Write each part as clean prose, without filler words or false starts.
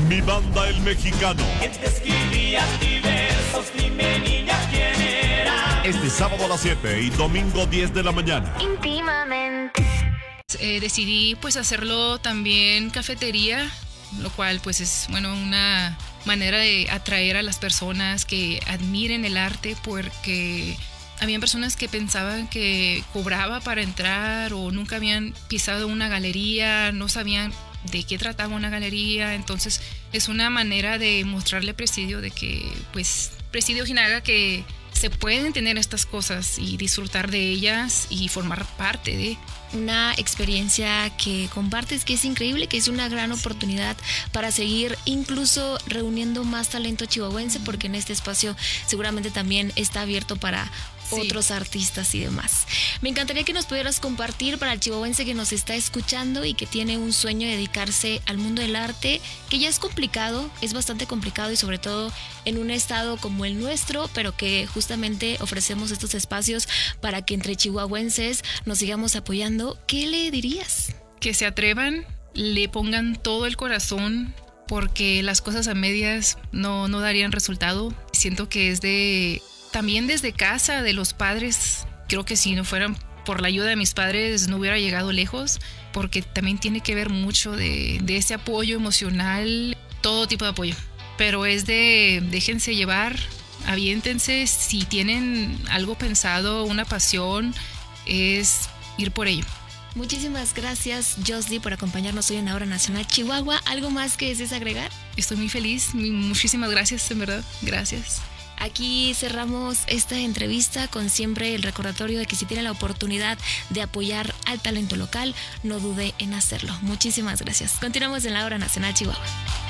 Mi Banda El Mexicano. ¿Quién te escribía diversos? Dime, niña, ¿quién era? Este sábado a las 7 y domingo 10 de la mañana. Íntimamente. Decidí pues hacerlo también cafetería, lo cual pues es una manera de atraer a las personas que admiren el arte, porque habían personas que pensaban que cobraba para entrar o nunca habían pisado una galería, no sabían de qué trataba una galería. Entonces es una manera de mostrarle Presidio, de que pues Presidio Ojinaga, que se pueden tener estas cosas y disfrutar de ellas y formar parte de una experiencia que compartes, que es increíble, que es una gran oportunidad para seguir incluso reuniendo más talento chihuahuense, porque en este espacio seguramente también está abierto para otros artistas y demás. Me encantaría que nos pudieras compartir para el chihuahuense que nos está escuchando y que tiene un sueño de dedicarse al mundo del arte, que ya es complicado, es bastante complicado, y sobre todo en un estado como el nuestro, pero que justamente ofrecemos estos espacios para que entre chihuahuenses nos sigamos apoyando. ¿Qué le dirías? Que se atrevan, le pongan todo el corazón, porque las cosas a medias no darían resultado. Siento que es también desde casa, de los padres. Creo que si no fueran por la ayuda de mis padres no hubiera llegado lejos, porque también tiene que ver mucho de ese apoyo emocional, todo tipo de apoyo. Pero es déjense llevar, aviéntense, si tienen algo pensado, una pasión, es ir por ello. Muchísimas gracias, Josdy, por acompañarnos hoy en La Hora Nacional Chihuahua. ¿Algo más que desees agregar? Estoy muy feliz, muchísimas gracias, en verdad, gracias. Aquí cerramos esta entrevista con siempre el recordatorio de que si tiene la oportunidad de apoyar al talento local, no dude en hacerlo. Muchísimas gracias. Continuamos en La Hora Nacional Chihuahua.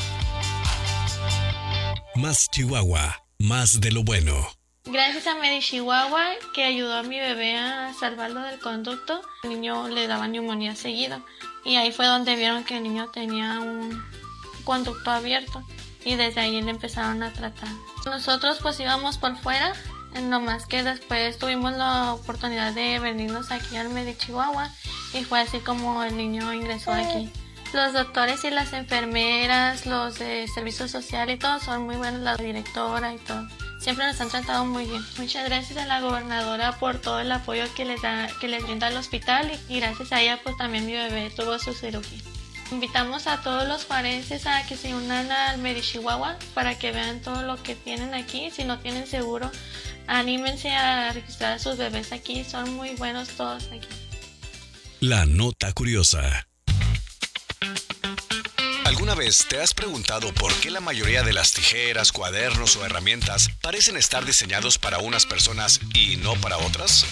Más Chihuahua, más de lo bueno. Gracias a Medi Chihuahua, que ayudó a mi bebé a salvarlo del conducto. El niño le daba neumonía seguido, y ahí fue donde vieron que el niño tenía un conducto abierto, y desde ahí le empezaron a tratar. Nosotros pues íbamos por fuera, nomás que después tuvimos la oportunidad de venirnos aquí al Medi Chihuahua, y fue así como el niño ingresó aquí. Los doctores y las enfermeras, los de servicio social y todo son muy buenos, la directora y todo. Siempre nos han tratado muy bien. Muchas gracias a la gobernadora por todo el apoyo que les brinda al hospital, y gracias a ella pues también mi bebé tuvo su cirugía. Invitamos a todos los juarenses a que se unan al Medi Chihuahua para que vean todo lo que tienen aquí. Si no tienen seguro, anímense a registrar a sus bebés aquí, son muy buenos todos aquí. La nota curiosa. ¿Alguna vez te has preguntado por qué la mayoría de las tijeras, cuadernos o herramientas parecen estar diseñados para unas personas y no para otras?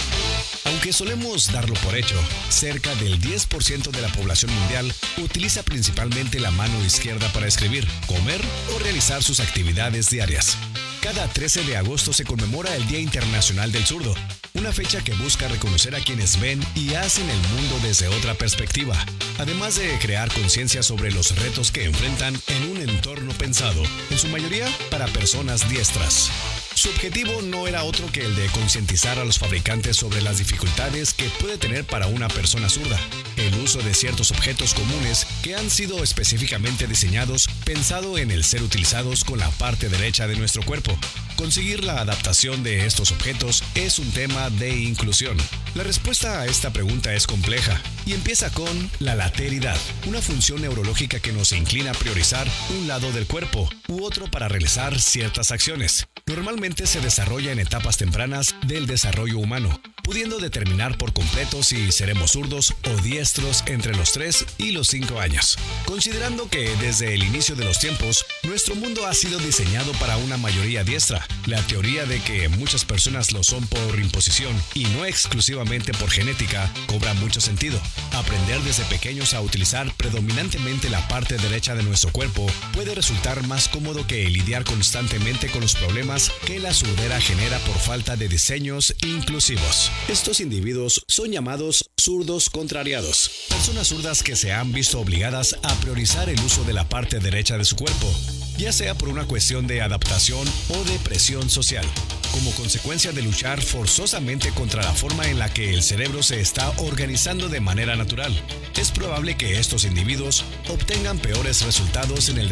Aunque solemos darlo por hecho, cerca del 10% de la población mundial utiliza principalmente la mano izquierda para escribir, comer o realizar sus actividades diarias. Cada 13 de agosto se conmemora el Día Internacional del Zurdo, una fecha que busca reconocer a quienes ven y hacen el mundo desde otra perspectiva, además de crear conciencia sobre los retos que enfrentan en un entorno pensado, en su mayoría para personas diestras. Su objetivo no era otro que el de concientizar a los fabricantes sobre las dificultades que puede tener para una persona zurda el uso de ciertos objetos comunes que han sido específicamente diseñados pensado en el ser utilizados con la parte derecha de nuestro cuerpo. Conseguir la adaptación de estos objetos es un tema de inclusión. La respuesta a esta pregunta es compleja y empieza con la lateridad, una función neurológica que nos inclina a priorizar un lado del cuerpo u otro para realizar ciertas acciones. Normalmente se desarrolla en etapas tempranas del desarrollo humano, pudiendo determinar por completo si seremos zurdos o diestros entre los 3 y los 5 años. Considerando que desde el inicio de los tiempos, nuestro mundo ha sido diseñado para una mayoría diestra, la teoría de que muchas personas lo son por imposición y no exclusivamente por genética cobra mucho sentido. Aprender desde pequeños a utilizar predominantemente la parte derecha de nuestro cuerpo puede resultar más cómodo que lidiar constantemente con los problemas que la surdera genera por falta de diseños inclusivos. Estos individuos son llamados zurdos contrariados, personas zurdas que se han visto obligadas a priorizar el uso de la parte derecha de su cuerpo, ya sea por una cuestión de adaptación o de presión social, como consecuencia de luchar forzosamente contra la forma en la que el cerebro se está organizando de manera natural. Es probable que estos individuos obtengan peores resultados en el